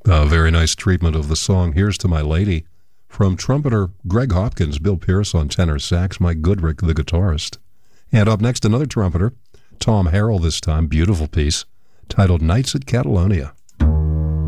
Very nice treatment of the song Here's to My Lady from trumpeter Greg Hopkins, Bill Pierce on tenor sax, Mike Goodrick, the guitarist. And up next, another trumpeter, Tom Harrell this time, beautiful piece, titled Nights at Catalonia.